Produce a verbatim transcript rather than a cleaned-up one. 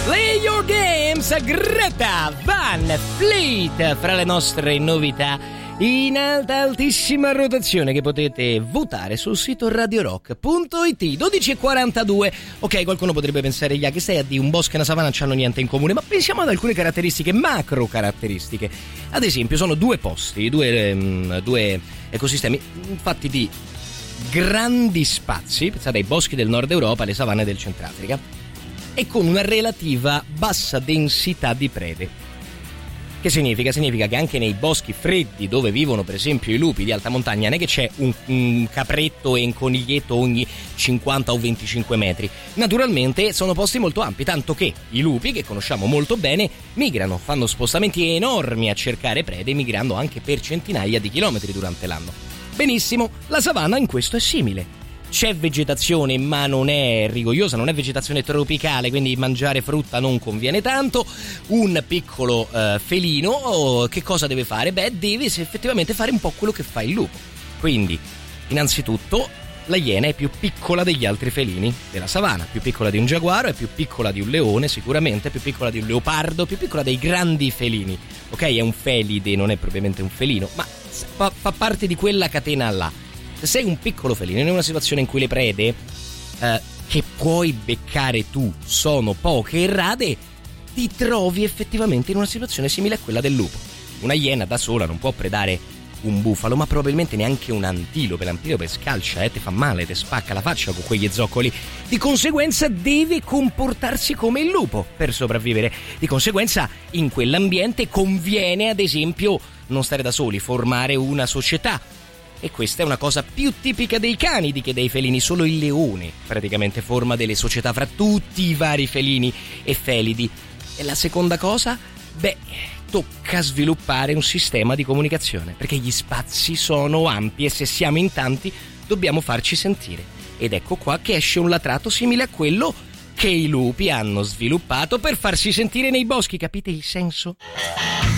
Play Your Games, Greta Van Fleet, fra le nostre novità in alta altissima rotazione che potete votare sul sito radio rock punto it. Dodici e quarantadue. Ok, qualcuno potrebbe pensare, ya, che stai a dire, un bosco e una savana non hanno niente in comune, ma pensiamo ad alcune caratteristiche, macro caratteristiche. Ad esempio sono due posti, due, um, due ecosistemi fatti di grandi spazi, pensate ai boschi del nord Europa, alle savane del Centrafrica, e con una relativa bassa densità di prede. Che significa? Significa che anche nei boschi freddi, dove vivono per esempio i lupi di alta montagna, non è che c'è un, un capretto e un coniglietto ogni cinquanta o venticinque metri. Naturalmente sono posti molto ampi, tanto che i lupi, che conosciamo molto bene, migrano, fanno spostamenti enormi a cercare prede, migrando anche per centinaia di chilometri durante l'anno. Benissimo, la savana in questo è simile. C'è vegetazione, ma non è rigogliosa, non è vegetazione tropicale, quindi mangiare frutta non conviene tanto. Un piccolo uh, felino, oh, che cosa deve fare? Beh, deve effettivamente fare un po' quello che fa il lupo. Quindi, innanzitutto, la iena è più piccola degli altri felini della savana, più piccola di un giaguaro, è più piccola di un leone sicuramente, più piccola di un leopardo, più piccola dei grandi felini. Ok, è un felide, non è propriamente un felino, ma fa, fa parte di quella catena là. Se sei un piccolo felino in una situazione in cui le prede eh, che puoi beccare tu sono poche e rade, ti trovi effettivamente in una situazione simile a quella del lupo. Una iena da sola non può predare un bufalo, ma probabilmente neanche un antilope. L'antilope scalcia, eh, ti fa male, ti spacca la faccia con quegli zoccoli. Di conseguenza deve comportarsi come il lupo per sopravvivere. Di conseguenza in quell'ambiente conviene, ad esempio, non stare da soli, formare una società. E questa è una cosa più tipica dei canidi che dei felini. Solo il leone praticamente forma delle società fra tutti i vari felini e felidi. E la seconda cosa? Beh, tocca sviluppare un sistema di comunicazione, perché gli spazi sono ampi e se siamo in tanti dobbiamo farci sentire. Ed ecco qua che esce un latrato simile a quello che i lupi hanno sviluppato per farsi sentire nei boschi. Capite il senso?